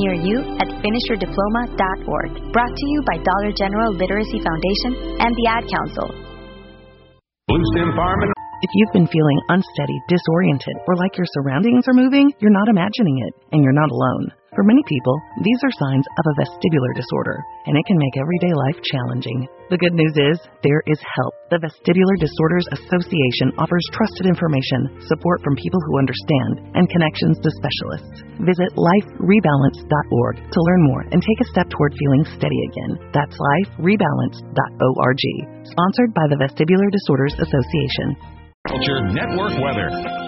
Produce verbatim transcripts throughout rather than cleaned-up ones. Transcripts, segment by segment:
near you at finish your diploma dot org. Brought to you by Dollar General Literacy Foundation and the Ad Council. Bluestem Farm and If you've been feeling unsteady, disoriented, or like your surroundings are moving, you're not imagining it, and you're not alone. For many people, these are signs of a vestibular disorder, and it can make everyday life challenging. The good news is, there is help. The Vestibular Disorders Association offers trusted information, support from people who understand, and connections to specialists. Visit life rebalance dot org to learn more and take a step toward feeling steady again. That's life rebalance dot org. Sponsored by the Vestibular Disorders Association. Culture Network weather.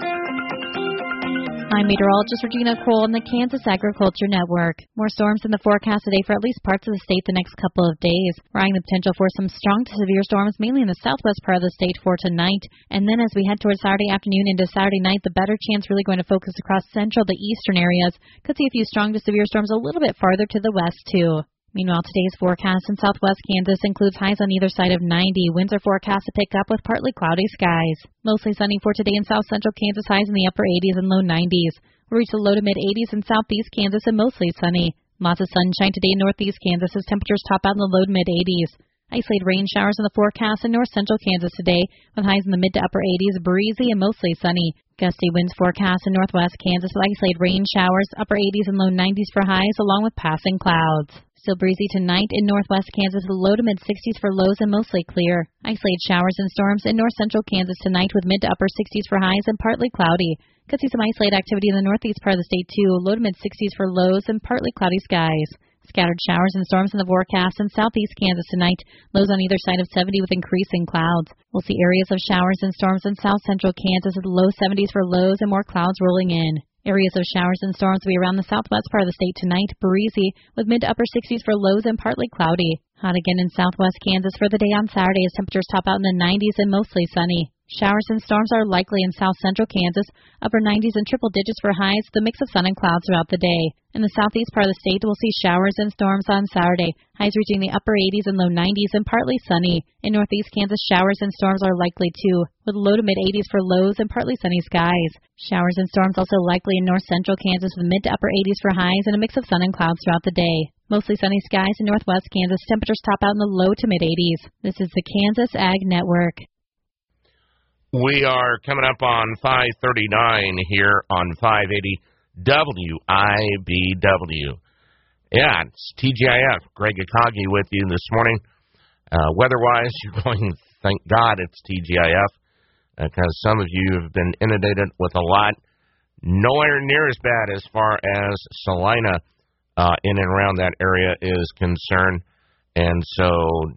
I'm meteorologist Regina Kroll on the Kansas Agriculture Network. More storms in the forecast today for at least parts of the state the next couple of days. We're eyeing the potential for some strong to severe storms, mainly in the southwest part of the state for tonight. And then as we head towards Saturday afternoon into Saturday night, the better chance really going to focus across central to eastern areas. Could see a few strong to severe storms a little bit farther to the west, too. Meanwhile, today's forecast in southwest Kansas includes highs on either side of ninety. Winds are forecast to pick up with partly cloudy skies. Mostly sunny for today in south central Kansas, highs in the upper eighties and low nineties. We'll reach the low to mid eighties in southeast Kansas and mostly sunny. Lots of sunshine today in northeast Kansas as temperatures top out in the low to mid eighties. Isolated rain showers in the forecast in north central Kansas today with highs in the mid to upper eighties, breezy and mostly sunny. Gusty winds forecast in northwest Kansas with isolated rain showers, upper eighties and low nineties for highs along with passing clouds. Still breezy tonight in northwest Kansas with low to mid sixties for lows and mostly clear. Isolated showers and storms in north central Kansas tonight with mid to upper sixties for highs and partly cloudy. Could see some isolated activity in the northeast part of the state too. Low to mid sixties for lows and partly cloudy skies. Scattered showers and storms in the forecast in southeast Kansas tonight. Lows on either side of seventy with increasing clouds. We'll see areas of showers and storms in south central Kansas with low seventies for lows and more clouds rolling in. Areas of showers and storms will be around the southwest part of the state tonight, breezy, with mid to upper sixties for lows and partly cloudy. Hot again in southwest Kansas for the day on Saturday as temperatures top out in the nineties and mostly sunny. Showers and storms are likely in south central Kansas, upper nineties and triple digits for highs, the mix of sun and clouds throughout the day. In the southeast part of the state, we'll see showers and storms on Saturday, highs reaching the upper eighties and low nineties and partly sunny. In northeast Kansas, showers and storms are likely too, with low to mid eighties for lows and partly sunny skies. Showers and storms also likely in north central Kansas with mid to upper eighties for highs and a mix of sun and clouds throughout the day. Mostly sunny skies in northwest Kansas, temperatures top out in the low to mid eighties. This is the Kansas Ag Network. We are coming up on five thirty-nine here on five eighty W I B W. Yeah, it's T G I F. Greg Akagi with you this morning. Uh, weather-wise, you're going, thank God it's T G I F, because some of you have been inundated with a lot. Nowhere near as bad as far as Salina uh, in and around that area is concerned. And so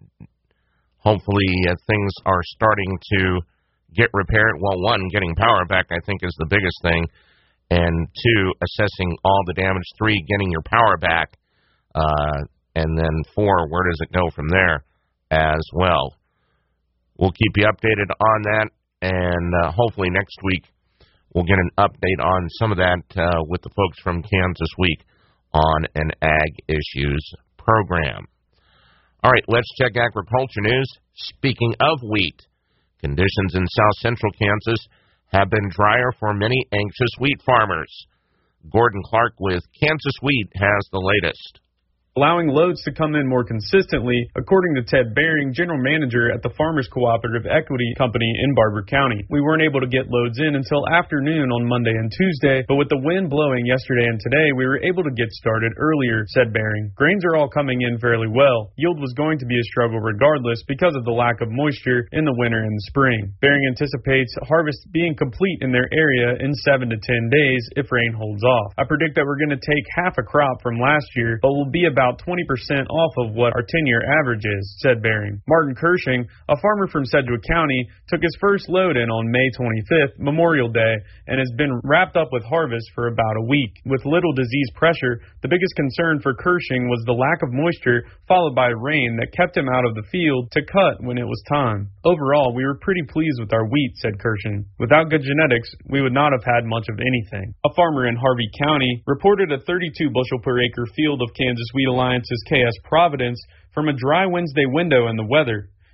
hopefully uh, things are starting to get repaired. Well, one, getting power back, I think, is the biggest thing. And two, assessing all the damage. Three, getting your power back. Uh, and then four, where does it go from there as well? We'll keep you updated on that. And uh, hopefully next week we'll get an update on some of that uh, with the folks from Kansas Week on an Ag Issues program. All right, let's check agriculture news. Speaking of wheat, conditions in south central Kansas have been drier for many anxious wheat farmers. Gordon Clark with Kansas Wheat has the latest. Allowing loads to come in more consistently, according to Ted Bering, general manager at the Farmers Cooperative Equity Company in Barber County. We weren't able to get loads in until afternoon on Monday and Tuesday, but with the wind blowing yesterday and today, we were able to get started earlier, said Bering. Grains are all coming in fairly well. Yield was going to be a struggle regardless because of the lack of moisture in the winter and the spring. Bering anticipates harvest being complete in their area in seven to ten days if rain holds off. I predict that we're going to take half a crop from last year, but we'll be about twenty percent off of what our ten-year average is, said Bering. Martin Kershing, a farmer from Sedgwick County, took his first load in on May twenty-fifth, Memorial Day, and has been wrapped up with harvest for about a week. With little disease pressure, the biggest concern for Kershing was the lack of moisture followed by rain that kept him out of the field to cut when it was time. Overall, we were pretty pleased with our wheat, said Kershing. Without good genetics, we would not have had much of anything. A farmer in Harvey County reported a thirty-two bushel per acre field of Kansas Wheat Alliance's K S Providence from a dry Wednesday window in the weather.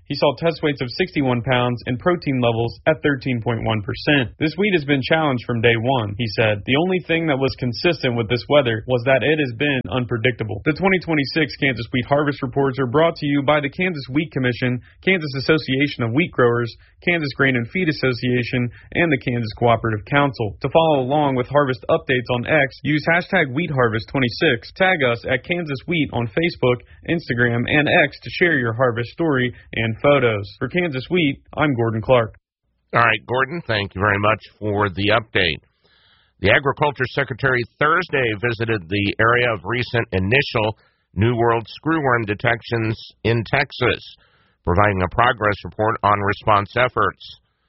He saw test weights of sixty-one pounds and protein levels at thirteen point one percent. This wheat has been challenged from day one, he said. The only thing that was consistent with this weather was that it has been unpredictable. The twenty twenty-six Kansas Wheat Harvest Reports are brought to you by the Kansas Wheat Commission, Kansas Association of Wheat Growers, Kansas Grain and Feed Association, and the Kansas Cooperative Council. To follow along with harvest updates on X, use hashtag Wheat Harvest twenty-six. Tag us at Kansas Wheat on Facebook, Instagram, and X to share your harvest story and photos. For Kansas Wheat, I'm Gordon Clark. All right, Gordon, thank you very much for the update. The Agriculture Secretary Thursday visited the area of recent initial New World screwworm detections in Texas, providing a progress report on response efforts.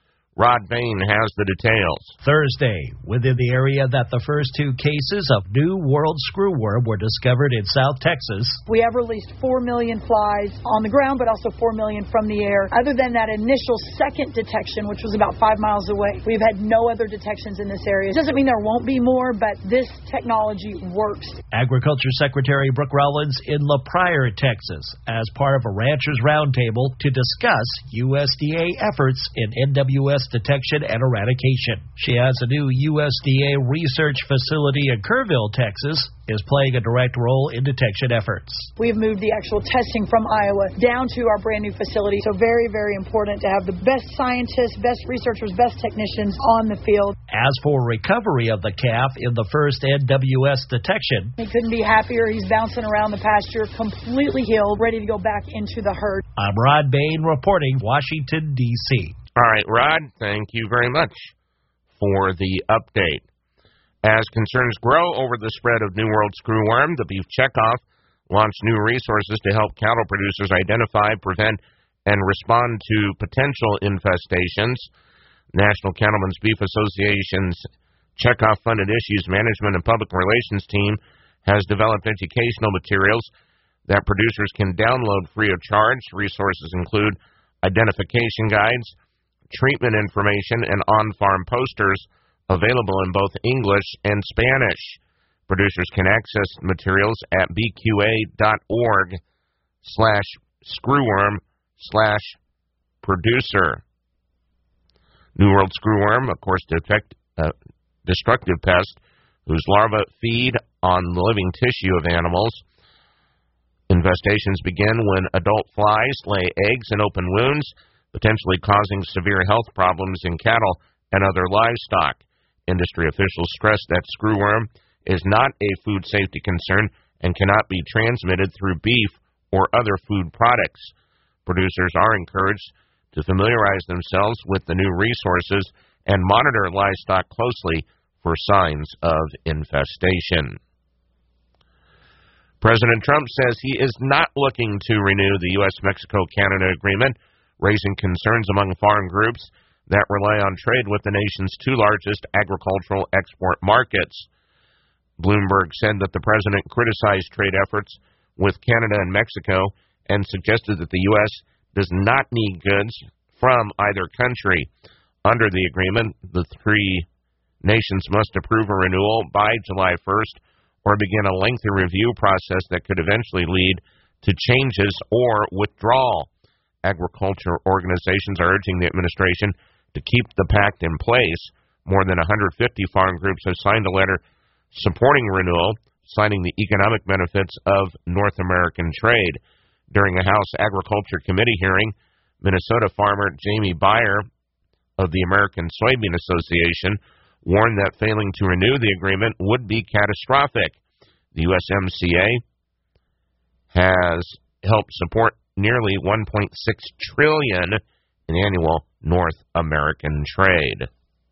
Rod Bain has the details. Thursday, within the area that the first two cases of New World screwworm were discovered in South Texas. We have released four million flies on the ground, but also four million from the air. Other than that initial second detection, which was about five miles away, we've had no other detections in this area. It doesn't mean there won't be more, but this technology works. Agriculture Secretary Brooke Rollins in La Pryor, Texas, as part of a ranchers roundtable to discuss U S D A efforts in N W S detection and eradication. She has a new U S D A research facility in Kerrville, Texas, is playing a direct role in detection efforts. We've moved the actual testing from Iowa down to our brand new facility, so very, very important to have the best scientists, best researchers, best technicians on the field. As for recovery of the calf in the first N W S detection, he couldn't be happier. He's bouncing around the pasture, completely healed, ready to go back into the herd. I'm Rod Bain reporting, Washington, D C All right, Rod, thank you very much for the update. As concerns grow over the spread of New World screwworm, the Beef Checkoff launched new resources to help cattle producers identify, prevent, and respond to potential infestations. National Cattlemen's Beef Association's Checkoff-funded Issues Management and Public Relations team has developed educational materials that producers can download free of charge. Resources include identification guides, treatment information, and on-farm posters available in both English and Spanish. Producers can access materials at bqa.org slash screwworm slash producer. New World screwworm, of course, detect, uh, destructive pest whose larvae feed on the living tissue of animals. Infestations begin when adult flies lay eggs in open wounds, potentially causing severe health problems in cattle and other livestock. Industry officials stress that screwworm is not a food safety concern and cannot be transmitted through beef or other food products. Producers are encouraged to familiarize themselves with the new resources and monitor livestock closely for signs of infestation. President Trump says he is not looking to renew the U S Mexico Canada agreement, raising concerns among farm groups that rely on trade with the nation's two largest agricultural export markets. Bloomberg said that the president criticized trade efforts with Canada and Mexico and suggested that the U S does not need goods from either country. Under the agreement, the three nations must approve a renewal by July first or begin a lengthy review process that could eventually lead to changes or withdrawal. Agriculture organizations are urging the administration to keep the pact in place. More than one hundred fifty farm groups have signed a letter supporting renewal, citing the economic benefits of North American trade. During a House Agriculture Committee hearing, Minnesota farmer Jamie Beyer of the American Soybean Association warned that failing to renew the agreement would be catastrophic. The U S M C A has helped support nearly one point six trillion dollars in annual North American trade.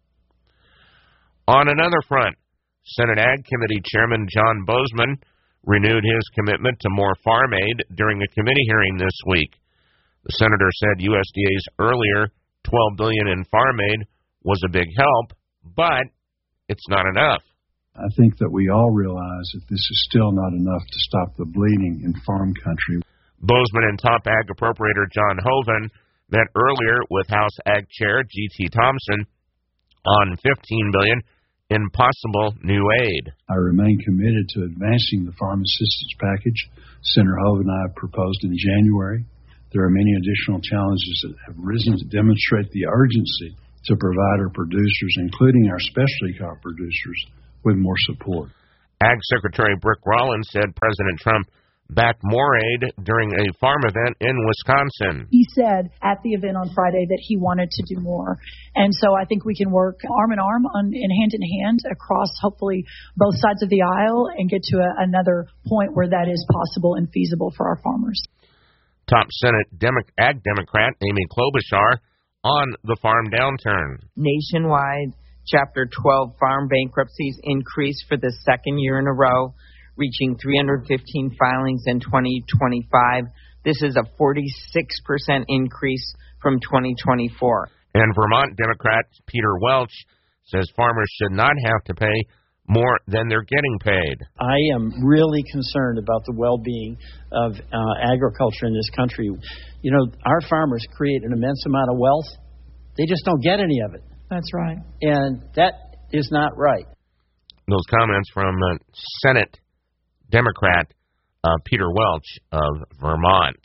On another front, Senate Ag Committee Chairman John Boozman renewed his commitment to more farm aid during a committee hearing this week. The senator said U S D A's earlier twelve billion dollars in farm aid was a big help, but it's not enough. I think that we all realize that this is still not enough to stop the bleeding in farm country. Boozman and top ag appropriator John Hoeven met earlier with House Ag Chair G T Thompson on fifteen billion dollars in possible new aid. I remain committed to advancing the farm assistance package Senator Hoeven and I proposed in January. there are many additional challenges that have risen to demonstrate the urgency to provide our producers, including our specialty crop producers, with more support. Ag Secretary Brooke Rollins said President Trump backed more aid during a farm event in Wisconsin. He said at the event on Friday that he wanted to do more. And so I think we can work arm in arm on, and hand in hand across hopefully both sides of the aisle and get to a, another point where that is possible and feasible for our farmers. Top Senate Demo- Ag Democrat Amy Klobuchar on the farm downturn. Nationwide, Chapter twelve farm bankruptcies increased for the second year in a row, reaching three hundred fifteen filings in twenty twenty-five. This is a forty-six percent increase from twenty twenty-four. And Vermont Democrat Peter Welch says farmers should not have to pay more than they're getting paid. I am really concerned about the well-being of uh, agriculture in this country. You know, our farmers create an immense amount of wealth. They just don't get any of it. That's right. And that is not right. Those comments from uh, Senate Democrat uh, Peter Welch of Vermont.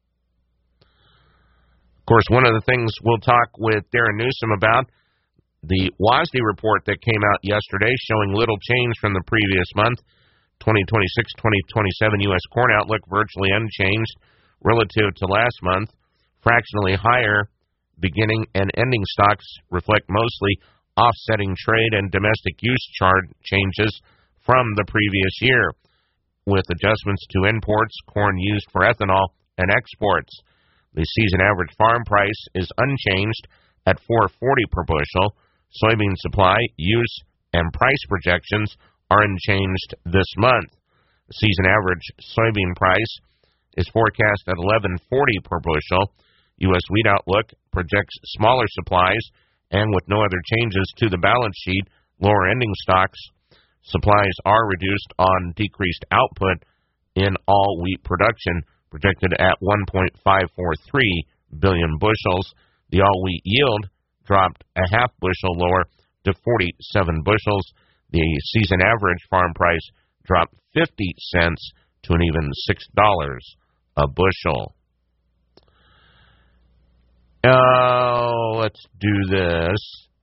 Of course, one of the things we'll talk with Darren Newsom about, the WASDE report that came out yesterday showing little change from the previous month. twenty twenty-six twenty twenty-seven U S corn outlook virtually unchanged relative to last month. Fractionally higher beginning and ending stocks reflect mostly offsetting trade and domestic use charge changes from the previous year, with adjustments to imports, corn used for ethanol, and exports. The season average farm price is unchanged at four forty per bushel. Soybean supply, use, and price projections are unchanged this month. The season average soybean price is forecast at eleven forty per bushel. U S Wheat Outlook projects smaller supplies, and with no other changes to the balance sheet, lower ending stocks. Supplies are reduced on decreased output in all wheat production, projected at one point five four three billion bushels. The all wheat yield dropped a half bushel lower to forty-seven bushels. The season average farm price dropped fifty cents to an even six dollars a bushel. Uh, let's do this.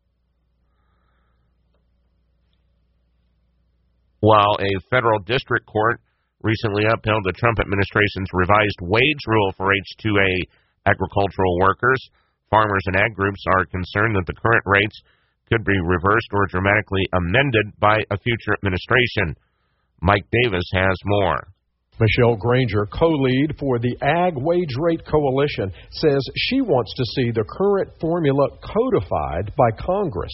While a federal district court recently upheld the Trump administration's revised wage rule for H two A agricultural workers, farmers and ag groups are concerned that the current rates could be reversed or dramatically amended by a future administration. Mike Davis has more. Michelle Granger, co-lead for the Ag Wage Rate Coalition, says she wants to see the current formula codified by Congress.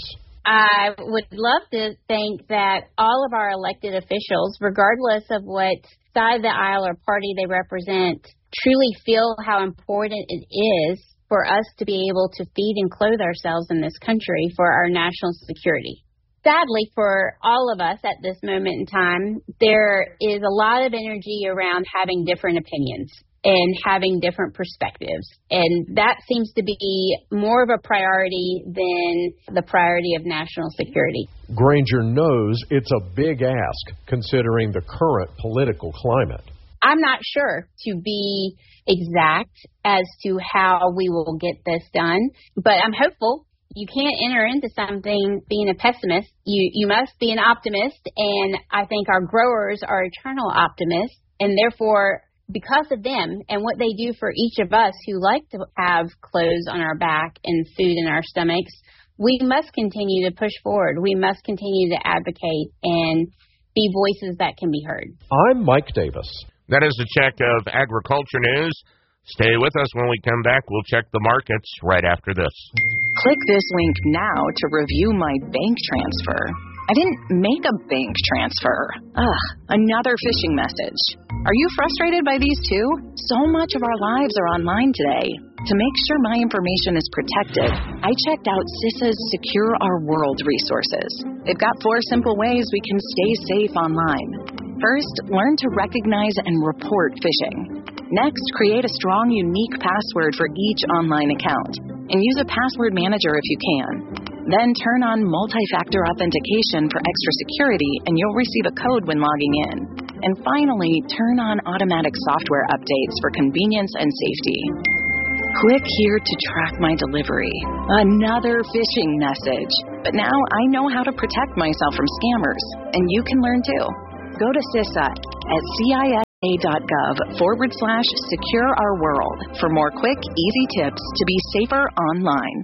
I would love to think that all of our elected officials, regardless of what side of the aisle or party they represent, truly feel how important it is for us to be able to feed and clothe ourselves in this country for our national security. Sadly, for all of us at this moment in time, there is a lot of energy around having different opinions and having different perspectives. And that seems to be more of a priority than the priority of national security. Granger knows it's a big ask considering the current political climate. I'm not sure to be exact as to how we will get this done, but I'm hopeful. You can't enter into something being a pessimist. You you must be an optimist, and I think our growers are eternal optimists, and therefore, because of them and what they do for each of us who like to have clothes on our back and food in our stomachs, we must continue to push forward. We must continue to advocate and be voices that can be heard. I'm Mike Davis. That is the check of agriculture news. Stay with us. When we come back, we'll check the markets right after this. Click this link now to review my bank transfer. I didn't make a bank transfer. Ugh, another phishing message. Are you frustrated by these too? So much of our lives are online today. To make sure my information is protected, I checked out CISA's Secure Our World resources. They've got four simple ways we can stay safe online. First, learn to recognize and report phishing. Next, create a strong, unique password for each online account, and use a password manager if you can. Then turn on multi-factor authentication for extra security, and you'll receive a code when logging in. And finally, turn on automatic software updates for convenience and safety. Click here to track my delivery. Another phishing message. But now I know how to protect myself from scammers, and you can learn too. Go to CISA at cisa.gov forward slash secure our world for more quick, easy tips to be safer online.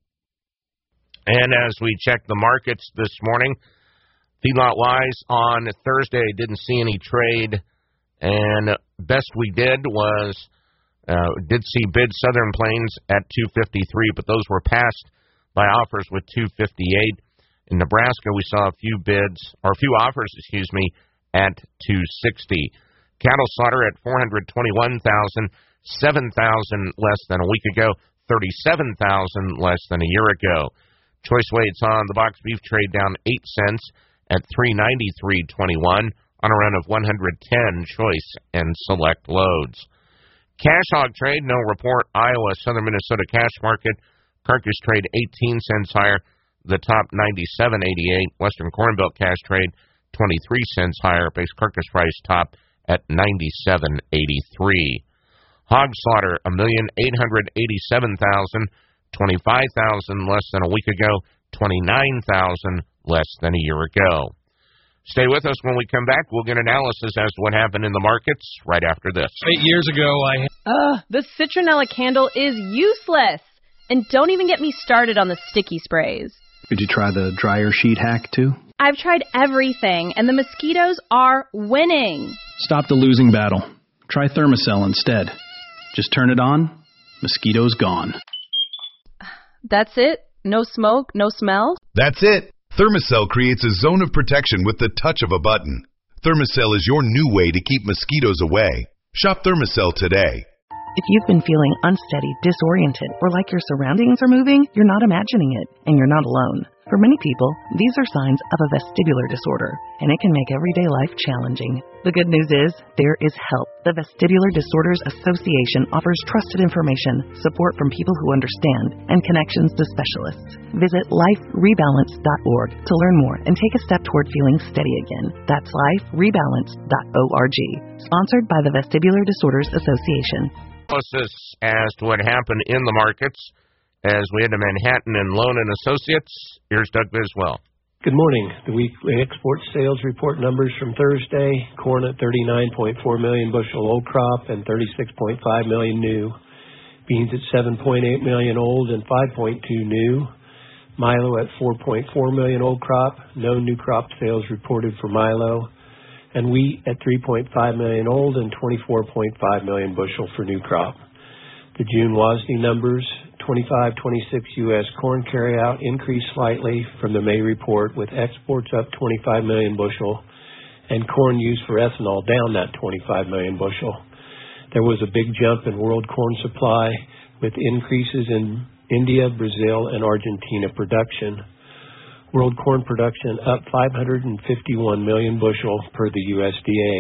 And as we check the markets this morning, feedlot-wise on Thursday, didn't see any trade, and best we did was uh, did see bid Southern Plains at two fifty-three, but those were passed by offers with two fifty-eight. In Nebraska, we saw a few bids, or a few offers, excuse me, at two sixty. Cattle slaughter at four hundred twenty-one thousand, seven thousand less than a week ago, thirty-seven thousand less than a year ago. Choice weights on the box beef trade down eight cents at three ninety-three twenty-one on a run of one hundred ten choice and select loads. Cash hog trade, no report. Iowa, Southern Minnesota cash market. Carcass trade eighteen cents higher. The top ninety-seven eighty-eight. Western Corn Belt cash trade twenty-three cents higher. Base carcass price top at ninety-seven eighty-three. Hog slaughter a million eight hundred eighty-seven thousand, twenty-five thousand less than a week ago, twenty-nine thousand less than a year ago. Stay with us. When we come back, we'll get analysis as to what happened in the markets right after this. Eight years ago, I... Ugh, the citronella candle is useless. And don't even get me started on the sticky sprays. Did you try the dryer sheet hack, too? I've tried everything, and the mosquitoes are winning. Stop the losing battle. Try Thermacell instead. Just turn it on, mosquitoes gone. That's it? No smoke, no smell? That's it. Thermacell creates a zone of protection with the touch of a button. Thermacell is your new way to keep mosquitoes away. Shop Thermacell today. If you've been feeling unsteady, disoriented, or like your surroundings are moving, you're not imagining it, and you're not alone. For many people, these are signs of a vestibular disorder, and it can make everyday life challenging. The good news is, there is help. The Vestibular Disorders Association offers trusted information, support from people who understand, and connections to specialists. Visit life rebalance dot org to learn more and take a step toward feeling steady again. That's life rebalance dot org. Sponsored by the Vestibular Disorders Association. Analysis as to what happened in the markets as we head to Manhattan and Lone and Associates. Here's Doug Biswell. Good morning. The weekly export sales report numbers from Thursday: corn at thirty-nine point four million bushel old crop and thirty-six point five million new. Beans at seven point eight million old and five point two new. Milo at four point four million old crop. No new crop sales reported for Milo. And wheat at three point five million old and twenty-four point five million bushel for new crop. The June W A S D numbers: twenty-five twenty-six U S corn carryout increased slightly from the May report, with exports up twenty-five million bushel and corn used for ethanol down that twenty-five million bushel. There was a big jump in world corn supply, with increases in India, Brazil, and Argentina production. World corn production up five hundred fifty-one million bushel per the U S D A.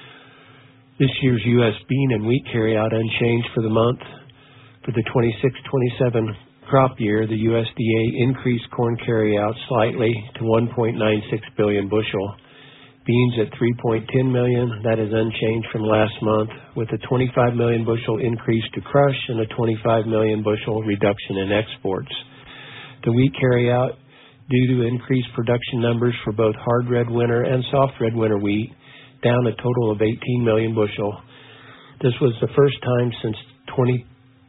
This year's U S bean and wheat carryout unchanged for the month. For the twenty-six twenty-seven crop year, the U S D A increased corn carryout slightly to one point nine six billion bushel. Beans at three point one zero million, that is unchanged from last month, with a twenty-five million bushel increase to crush and a twenty-five million bushel reduction in exports. The wheat carryout, due to increased production numbers for both hard red winter and soft red winter wheat, down a total of eighteen million bushel. This was the first time since twenty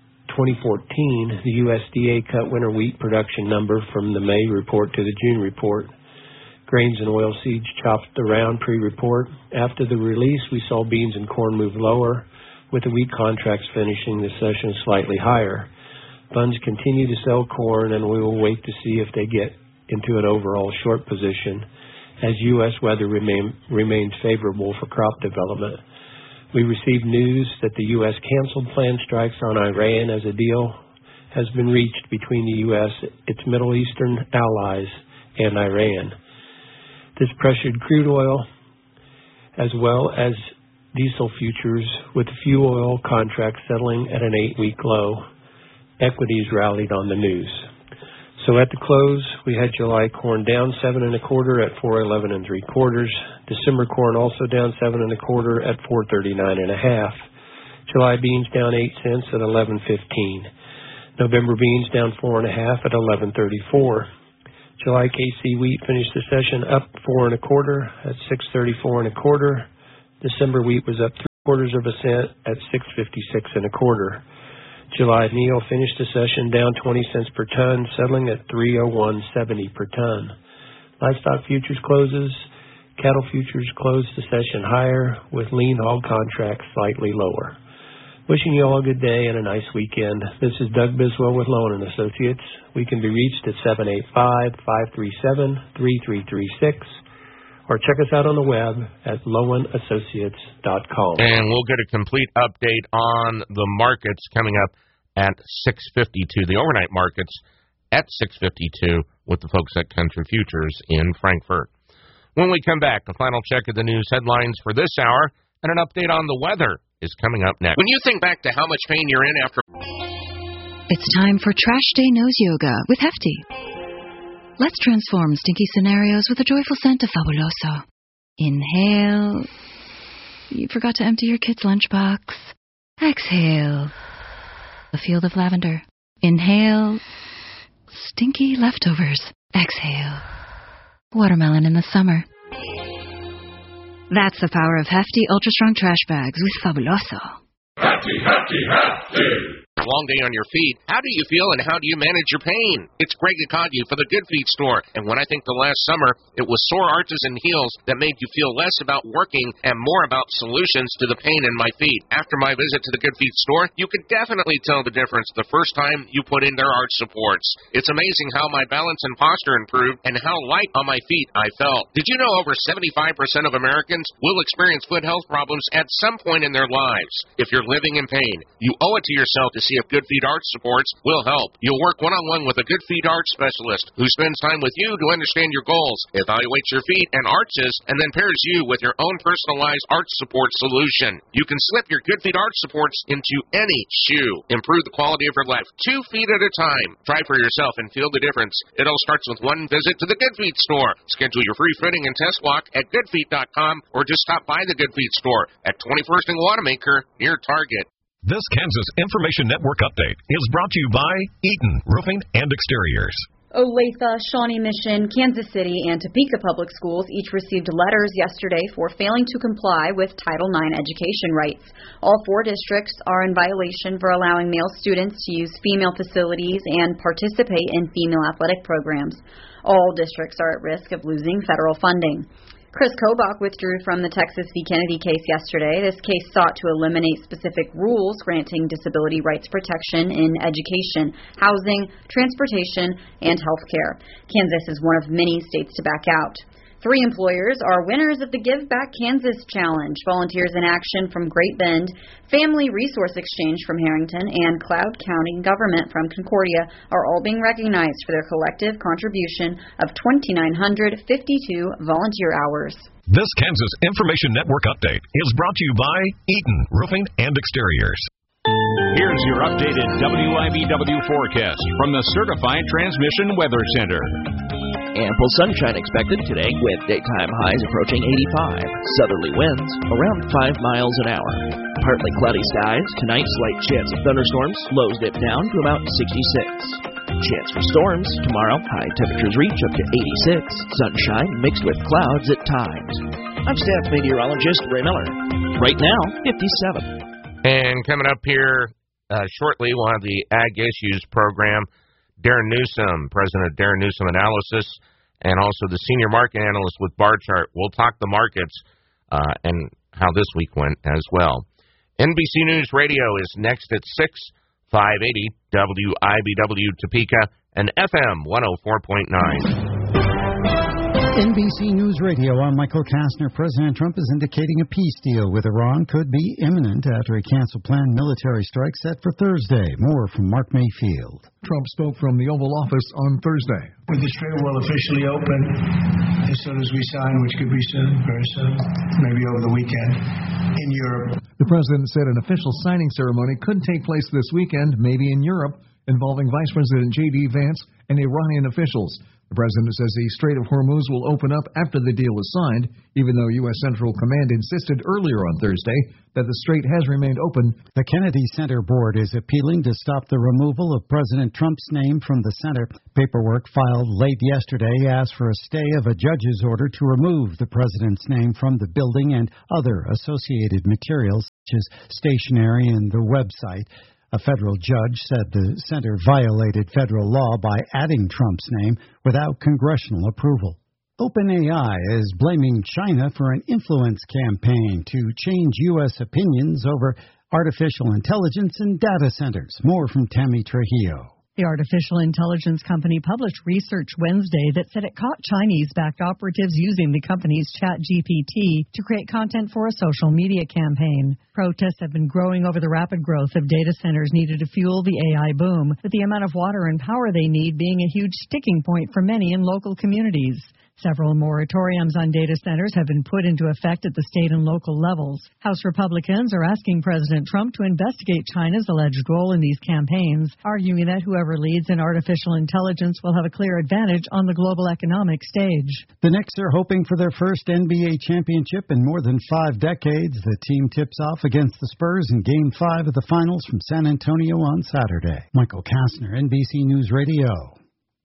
fourteen the U S D A cut winter wheat production number from the May report to the June report. Grains and oilseeds chopped around pre-report. After the release, we saw beans and corn move lower, with the wheat contracts finishing the session slightly higher. Funds continue to sell corn, and we will wait to see if they get into an overall short position as U S weather remain, remains favorable for crop development. We received news that the U S canceled planned strikes on Iran as a deal has been reached between the U S, its Middle Eastern allies, and Iran. This pressured crude oil as well as diesel futures, with fuel oil contracts settling at an eight-week low. Equities rallied on the news. So at the close, we had July corn down seven and a quarter at four eleven and three quarters. December corn also down seven and a quarter at four thirty nine and a half. July beans down eight cents at eleven fifteen. November beans down four and a half at eleven thirty-four. July K C wheat finished the session up four and a quarter at six thirty-four and a quarter. December wheat was up three quarters of a cent at six fifty-six and a quarter. July meal finished the session down twenty cents per ton, settling at three oh one seventy per ton. Livestock futures closes. Cattle futures closed the session higher, with lean hog contracts slightly lower. Wishing you all a good day and a nice weekend. This is Doug Biswell with Lowen and Associates. We can be reached at seven eight five, five three seven, three three three six or check us out on the web at lowen associates dot com. And we'll get a complete update on the markets coming up at six fifty-two, the overnight markets at six fifty-two with the folks at Country Futures in Frankfurt. When we come back, a final check of the news headlines for this hour and an update on the weather is coming up next. When you think back to how much pain you're in after... It's time for Trash Day Nose Yoga with Hefty. Let's transform stinky scenarios with a joyful scent of Fabuloso. Inhale. You forgot to empty your kid's lunchbox. Exhale. A field of lavender. Inhale. Stinky leftovers. Exhale. Watermelon in the summer. That's the power of Hefty Ultra Strong Trash Bags with Fabuloso. Hefty, hefty, hefty. Long day on your feet. How do you feel and how do you manage your pain? It's Greg Akagi for the Good Feet Store. And when I think the last summer, it was sore arches and heels that made you feel less about working and more about solutions to the pain in my feet. After my visit to the Good Feet Store, you could definitely tell the difference the first time you put in their arch supports. It's amazing how my balance and posture improved and how light on my feet I felt. Did you know over seventy-five percent of Americans will experience foot health problems at some point in their lives? If you're living in pain, you owe it to yourself to see if Good Feet Arch Supports will help. You'll work one-on-one with a Good Feet Arch specialist who spends time with you to understand your goals, evaluates your feet and arches, and then pairs you with your own personalized arch support solution. You can slip your Good Feet Arch Supports into any shoe. Improve the quality of your life two feet at a time. Try for yourself and feel the difference. It all starts with one visit to the Good Feet Store. Schedule your free fitting and test walk at good feet dot com or just stop by the Good Feet Store at twenty-first and Wanamaker near Target. This Kansas Information Network update is brought to you by Eaton Roofing and Exteriors. Olathe, Shawnee Mission, Kansas City, and Topeka Public Schools each received letters yesterday for failing to comply with Title nine education rights. All four districts are in violation for allowing male students to use female facilities and participate in female athletic programs. All districts are at risk of losing federal funding. Chris Kobach withdrew from the Texas v. Kennedy case yesterday. This case sought to eliminate specific rules granting disability rights protection in education, housing, transportation, and health care. Kansas is one of many states to back out. Three employers are winners of the Give Back Kansas Challenge. Volunteers in Action from Great Bend, Family Resource Exchange from Harrington, and Cloud County Government from Concordia are all being recognized for their collective contribution of two thousand nine hundred fifty-two volunteer hours. This Kansas Information Network update is brought to you by Eaton Roofing and Exteriors. Here's your updated W I B W forecast from the Certified Transmission Weather Center. Ample sunshine expected today with daytime highs approaching eighty-five. Southerly winds around five miles an hour. Partly cloudy skies. Tonight, slight chance of thunderstorms. Lows dip down to about sixty-six. Chance for storms. Tomorrow, high temperatures reach up to eighty-six. Sunshine mixed with clouds at times. I'm staff meteorologist Ray Miller. Right now, fifty-seven. And coming up here uh, shortly, we'll have the Ag Issues program. Darren Newsom, president of Darren Newsom Analysis, and also the senior market analyst with Bar Chart. We'll talk the markets uh, and how this week went as well. N B C News Radio is next at six, five eighty W I B W Topeka and F M one oh four point nine. N B C News Radio, I'm Michael Kastner. President Trump is indicating a peace deal with Iran could be imminent after he canceled planned military strikes set for Thursday. More from Mark Mayfield. Trump spoke from the Oval Office on Thursday. With the strait will officially open as soon as we sign, which could be soon, very soon, maybe over the weekend, in Europe. The president said an official signing ceremony could take place this weekend, maybe in Europe, involving Vice President J D Vance and Iranian officials. The president says the Strait of Hormuz will open up after the deal is signed, even though U S. Central Command insisted earlier on Thursday that the strait has remained open. The Kennedy Center Board is appealing to stop the removal of President Trump's name from the center. Paperwork filed late yesterday asked for a stay of a judge's order to remove the president's name from the building and other associated materials, such as stationery and the website. A federal judge said the center violated federal law by adding Trump's name without congressional approval. OpenAI is blaming China for an influence campaign to change U S opinions over artificial intelligence and data centers. More from Tammy Trujillo. The artificial intelligence company published research Wednesday that said it caught Chinese-backed operatives using the company's ChatGPT to create content for a social media campaign. Protests have been growing over the rapid growth of data centers needed to fuel the A I boom, with the amount of water and power they need being a huge sticking point for many in local communities. Several moratoriums on data centers have been put into effect at the state and local levels. House Republicans are asking President Trump to investigate China's alleged role in these campaigns, arguing that whoever leads in artificial intelligence will have a clear advantage on the global economic stage. The Knicks are hoping for their first N B A championship in more than five decades. The team tips off against the Spurs in Game five of the Finals from San Antonio on Saturday. Michael Kastner, N B C News Radio.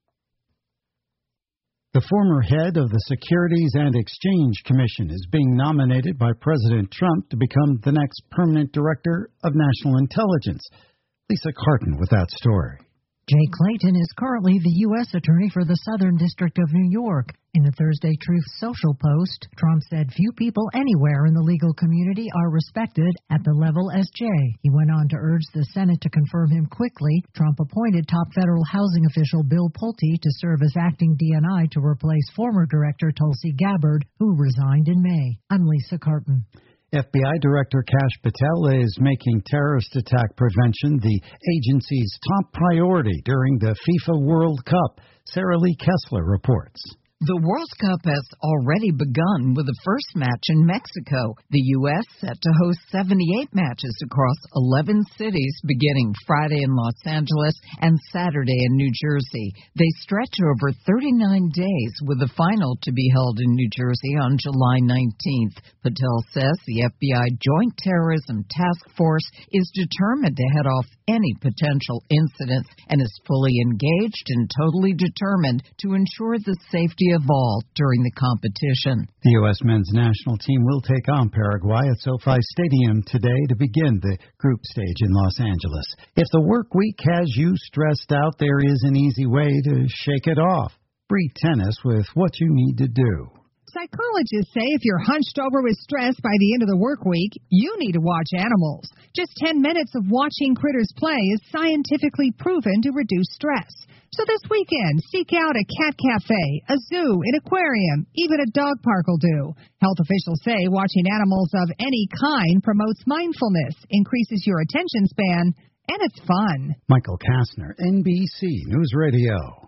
The former head of the Securities and Exchange Commission is being nominated by President Trump to become the next permanent director of national intelligence. Lisa Carton with that story. Jay Clayton is currently the U S Attorney for the Southern District of New York. In a Thursday Truth Social post, Trump said few people anywhere in the legal community are respected at the level as Jay. He went on to urge the Senate to confirm him quickly. Trump appointed top federal housing official Bill Pulte to serve as acting D N I to replace former Director Tulsi Gabbard, who resigned in May. I'm Lisa Carton. F B I Director Kash Patel is making terrorist attack prevention the agency's top priority during the FIFA World Cup. Sarah Lee Kessler reports. The World Cup has already begun with the first match in Mexico. The U S set to host seventy-eight matches across eleven cities beginning Friday in Los Angeles and Saturday in New Jersey. They stretch over thirty-nine days with the final to be held in New Jersey on July nineteenth. Patel says the F B I Joint Terrorism Task Force is determined to head off any potential incidents and is fully engaged and totally determined to ensure the safety of all during the competition. The U S men's national team will take on Paraguay at SoFi Stadium today to begin the group stage in Los Angeles. If the work week has you stressed out, there is an easy way to shake it off. Bree Tennis with what you need to do. Psychologists say if you're hunched over with stress by the end of the work week, you need to watch animals. Just ten minutes of watching critters play is scientifically proven to reduce stress. So this weekend, seek out a cat cafe, a zoo, an aquarium, even a dog park will do. Health officials say watching animals of any kind promotes mindfulness, increases your attention span, and it's fun. Michael Kastner, N B C News Radio.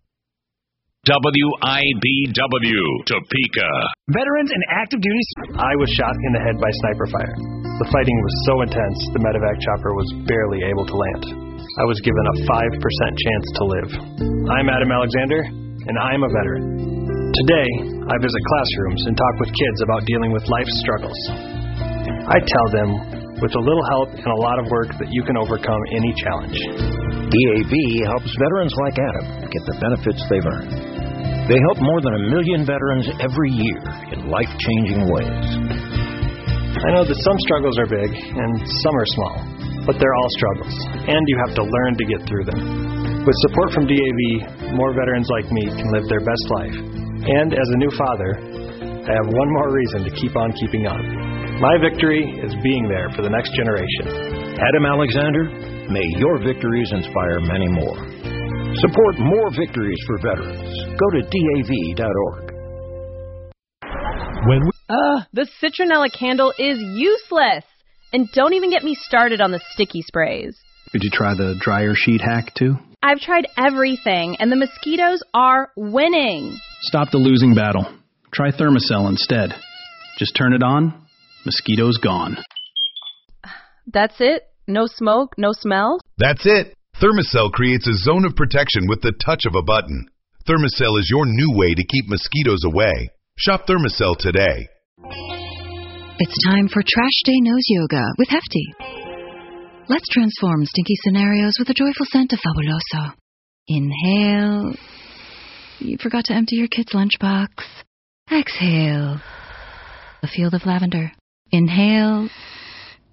W I B W, Topeka. Veterans and active duty. I was shot in the head by sniper fire. The fighting was so intense, the medevac chopper was barely able to land. I was given a five percent chance to live. I'm Adam Alexander, and I'm a veteran. Today, I visit classrooms and talk with kids about dealing with life's struggles. I tell them, with a little help and a lot of work, that you can overcome any challenge. D A V helps veterans like Adam get the benefits they've earned. They help more than a million veterans every year in life-changing ways. I know that some struggles are big and some are small, but they're all struggles, and you have to learn to get through them. With support from D A V, more veterans like me can live their best life. And as a new father, I have one more reason to keep on keeping on. My victory is being there for the next generation. Adam Alexander, may your victories inspire many more. Support more victories for veterans. Go to D A V dot org. When we- Ugh, the citronella candle is useless. And don't even get me started on the sticky sprays. Did you try the dryer sheet hack too? I've tried everything, and the mosquitoes are winning. Stop the losing battle. Try Thermacell instead. Just turn it on, mosquitoes gone. That's it? No smoke, no smell? That's it. Thermacell creates a zone of protection with the touch of a button. Thermacell is your new way to keep mosquitoes away. Shop Thermacell today. It's time for Trash Day Nose Yoga with Hefty. Let's transform stinky scenarios with a joyful scent of Fabuloso. Inhale. You forgot to empty your kid's lunchbox. Exhale. A field of lavender. Inhale.